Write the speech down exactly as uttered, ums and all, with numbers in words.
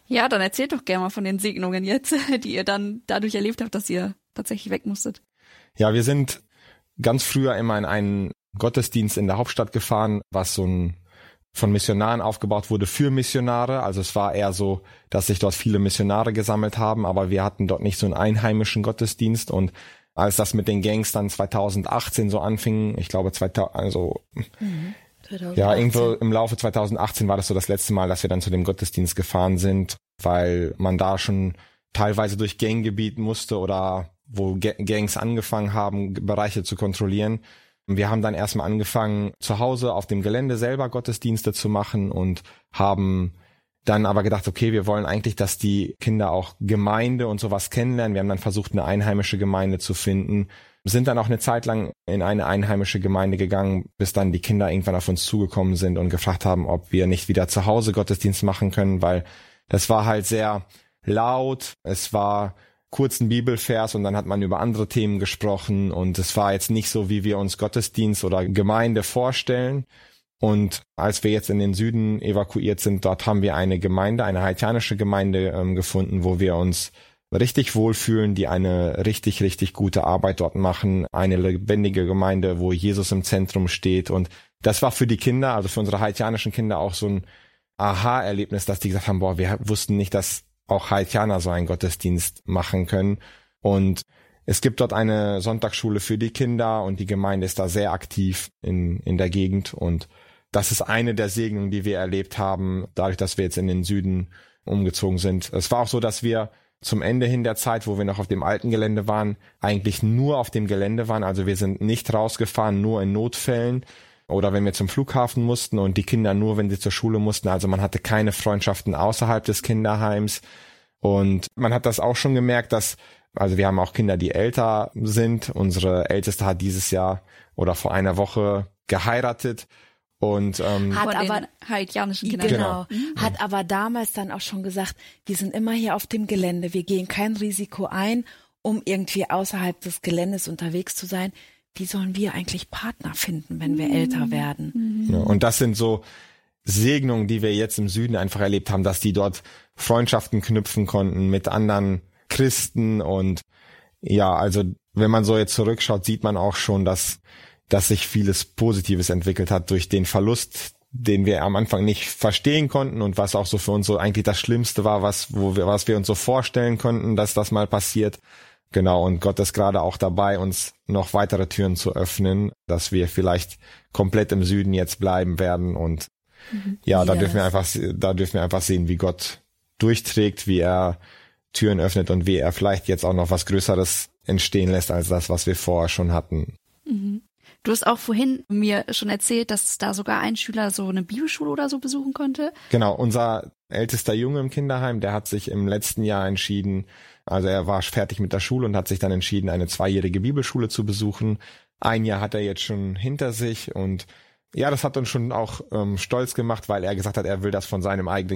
Ja, dann erzählt doch gerne mal von den Segnungen jetzt, die ihr dann dadurch erlebt habt, dass ihr tatsächlich weg musstet. Ja, wir sind ganz früher immer in einen Gottesdienst in der Hauptstadt gefahren, was so ein von Missionaren aufgebaut wurde für Missionare. Also es war eher so, dass sich dort viele Missionare gesammelt haben, aber wir hatten dort nicht so einen einheimischen Gottesdienst. Und als das mit den Gangs dann zwanzig achtzehn so anfing, ich glaube zweitausend, also Mhm. zweitausendachtzehn. ja, irgendwo im Laufe zwanzig achtzehn war das so das letzte Mal, dass wir dann zu dem Gottesdienst gefahren sind, weil man da schon teilweise durch Ganggebiet musste oder wo Gangs angefangen haben, Bereiche zu kontrollieren. Wir haben dann erstmal angefangen, zu Hause auf dem Gelände selber Gottesdienste zu machen und haben dann aber gedacht, okay, wir wollen eigentlich, dass die Kinder auch Gemeinde und sowas kennenlernen. Wir haben dann versucht, eine einheimische Gemeinde zu finden, sind dann auch eine Zeit lang in eine einheimische Gemeinde gegangen, bis dann die Kinder irgendwann auf uns zugekommen sind und gefragt haben, ob wir nicht wieder zu Hause Gottesdienst machen können, weil das war halt sehr laut, es war kurzen Bibelvers und dann hat man über andere Themen gesprochen und es war jetzt nicht so, wie wir uns Gottesdienst oder Gemeinde vorstellen. Und als wir jetzt in den Süden evakuiert sind, dort haben wir eine Gemeinde, eine haitianische Gemeinde ähm, gefunden, wo wir uns richtig wohlfühlen, die eine richtig, richtig gute Arbeit dort machen. Eine lebendige Gemeinde, wo Jesus im Zentrum steht. Und das war für die Kinder, also für unsere haitianischen Kinder auch so ein Aha-Erlebnis, dass die gesagt haben, boah, wir wussten nicht, dass auch Haitianer so einen Gottesdienst machen können. Und es gibt dort eine Sonntagsschule für die Kinder und die Gemeinde ist da sehr aktiv in, in der Gegend. Und das ist eine der Segnungen, die wir erlebt haben, dadurch, dass wir jetzt in den Süden umgezogen sind. Es war auch so, dass wir zum Ende hin der Zeit, wo wir noch auf dem alten Gelände waren, eigentlich nur auf dem Gelände waren. Also wir sind nicht rausgefahren, nur in Notfällen oder wenn wir zum Flughafen mussten und die Kinder nur, wenn sie zur Schule mussten. Also man hatte keine Freundschaften außerhalb des Kinderheims. Und man hat das auch schon gemerkt, dass, also wir haben auch Kinder, die älter sind. Unsere Älteste hat dieses Jahr oder vor einer Woche geheiratet. Und ähm, Hat Von aber den haitianischen Kindern. Genau. Genau. Hat aber damals dann auch schon gesagt, wir sind immer hier auf dem Gelände, wir gehen kein Risiko ein, um irgendwie außerhalb des Geländes unterwegs zu sein. Wie sollen wir eigentlich Partner finden, wenn wir Mhm. älter werden? ja, und das sind so Segnungen, die wir jetzt im Süden einfach erlebt haben, dass die dort Freundschaften knüpfen konnten mit anderen Christen. Und ja, also wenn man so jetzt zurückschaut, sieht man auch schon, dass dass sich vieles Positives entwickelt hat durch den Verlust, den wir am Anfang nicht verstehen konnten und was auch so für uns so eigentlich das Schlimmste war, was wo wir was wir uns so vorstellen konnten, dass das mal passiert. Genau, und Gott ist gerade auch dabei, uns noch weitere Türen zu öffnen, dass wir vielleicht komplett im Süden jetzt bleiben werden. Und Mhm. ja, da Yes. dürfen wir einfach, da dürfen wir einfach sehen, wie Gott durchträgt, wie er Türen öffnet und wie er vielleicht jetzt auch noch was Größeres entstehen lässt als das, was wir vorher schon hatten. Mhm. Du hast auch vorhin mir schon erzählt, dass da sogar ein Schüler so eine Bibelschule oder so besuchen konnte. Genau, unser ältester Junge im Kinderheim, der hat sich im letzten Jahr entschieden, also er war fertig mit der Schule und hat sich dann entschieden, eine zweijährige Bibelschule zu besuchen. Ein Jahr hat er jetzt schon hinter sich und ja, das hat uns schon auch ähm, stolz gemacht, weil er gesagt hat, er will das von seinem eigenen